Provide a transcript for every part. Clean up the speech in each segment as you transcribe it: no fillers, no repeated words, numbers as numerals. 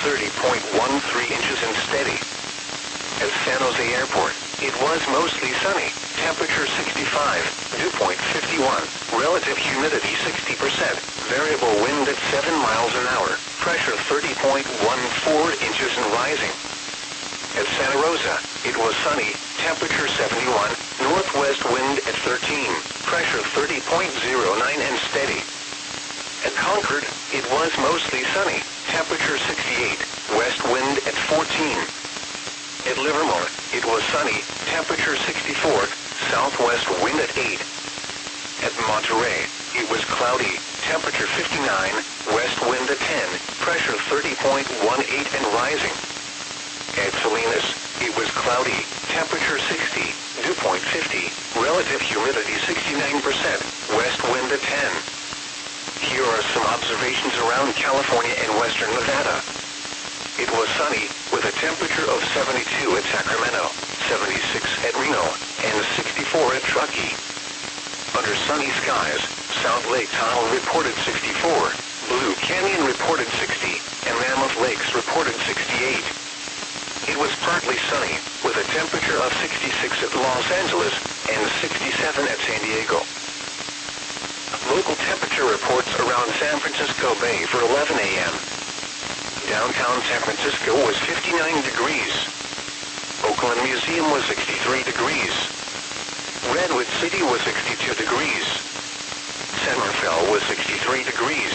30.13 inches and steady. At San Jose Airport, it was mostly sunny, temperature 65, dew point 51, relative humidity 60%, variable wind at 7 miles an hour, pressure 30.14 inches and rising. At Santa Rosa, it was sunny, temperature 71, northwest wind at 13, pressure 30.09 and steady. At Concord, it was mostly sunny, temperature 68, west wind at 14. At Livermore, it was sunny, temperature 64, southwest wind at 8. At Monterey, it was cloudy, temperature 59, west wind at 10, pressure 30.18 and rising. At Salinas, it was cloudy, temperature 60, dew point 50, relative humidity 69%, west wind at 10. Here are some observations around California and western Nevada. It was sunny, with a temperature of 72 at Sacramento, 76 at Reno, and 64 at Truckee. Under sunny skies, South Lake Tahoe reported 64, Blue Canyon reported 60, and Mammoth Lakes reported 68. It was partly sunny, with a temperature of 66 at Los Angeles and 67 at San Diego. Local temperature reports around San Francisco Bay for 11 a.m. Downtown San Francisco was 59 degrees. Oakland Museum was 63 degrees. Redwood City was 62 degrees. San Rafael was 63 degrees.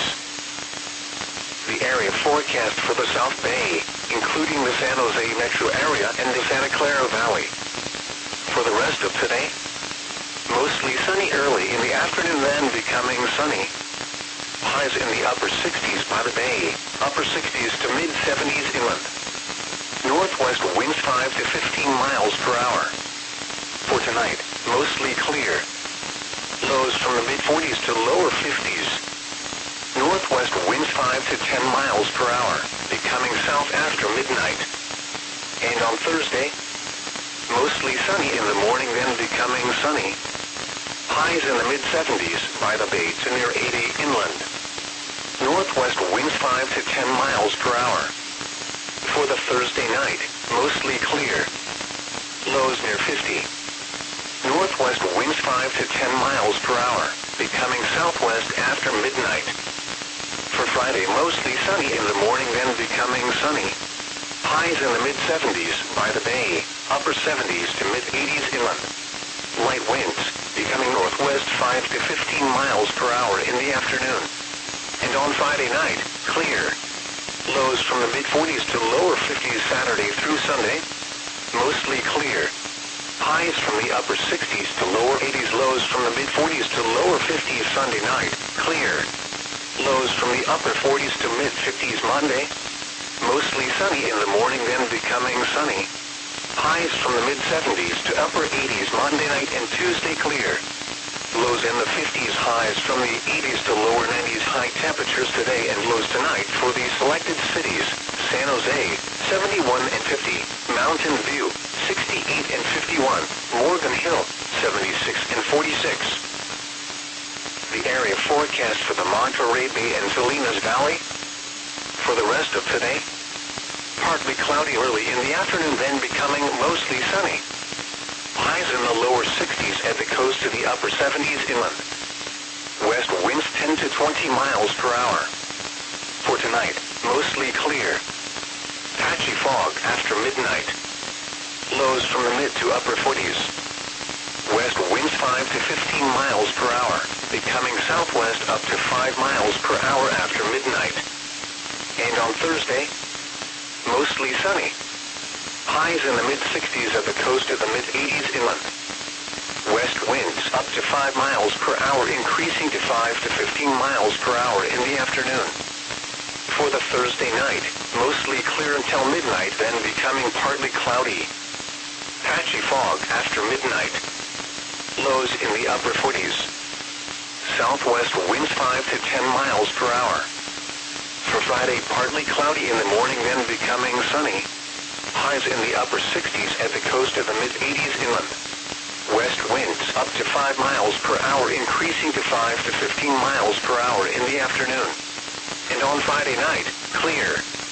The area forecast for the South Bay, including the San Jose metro area and the Santa Clara Valley. For the rest of today, mostly sunny early in the afternoon, then becoming sunny. Highs in the upper 60s by the bay, upper 60s to mid-70s inland. Northwest winds 5 to 15 miles per hour. For tonight, mostly clear. Lows from the mid-40s to lower 50s. Northwest winds 5 to 10 miles per hour, becoming south after midnight. And on Thursday, mostly sunny in the morning, then becoming sunny. Highs in the mid-70s by the bay to near 80 inland. Northwest winds 5 to 10 miles per hour. For the Thursday night, mostly clear. Lows near 50. Northwest winds 5 to 10 miles per hour, becoming southwest after midnight. For Friday, mostly sunny in the morning, then becoming sunny. Highs in the mid-70s by the bay, upper 70s to mid-80s inland. Light winds, becoming northwest 5 to 15 miles per hour in the afternoon. And on Friday night, clear. Lows from the mid-40s to lower 50s Saturday through Sunday. Mostly clear. Highs from the upper 60s to lower 80s, lows from the mid-40s to lower 50s Sunday night, clear. Lows from the upper 40s to mid-50s Monday. Mostly sunny in the morning, then becoming sunny. Highs from the mid-70s to upper 80s Monday night and Tuesday clear. Lows in the 50s, highs from the 80s to lower 90s, high temperatures today and lows tonight for the selected cities: San Jose, 71 and 50, Mountain View, 68 and 51, Morgan Hill, 76 and 46. The area forecast for the Monterey Bay and Salinas Valley. For the rest of today, partly cloudy early in the afternoon, then becoming mostly sunny. Highs in the lower 60s at the coast to the upper 70s inland. West winds 10 to 20 miles per hour. For tonight, mostly clear. Patchy fog after midnight. Lows from the mid to upper 40s. West winds 5 to 15 miles per hour, becoming southwest up to 5 miles per hour after midnight. And on Thursday, mostly sunny. Highs in the mid-60s at the coast to the mid-80s inland. West winds up to 5 miles per hour, increasing to 5 to 15 miles per hour in the afternoon. For the Thursday night, mostly clear until midnight, then becoming partly cloudy. Patchy fog after midnight. Lows in the upper 40s. Southwest winds 5 to 10 miles per hour. For Friday, partly cloudy in the morning, then becoming sunny. Highs in the upper 60s at the coast of the mid-80s inland. West winds up to 5 miles per hour, increasing to 5 to 15 miles per hour in the afternoon. And on Friday night, clear.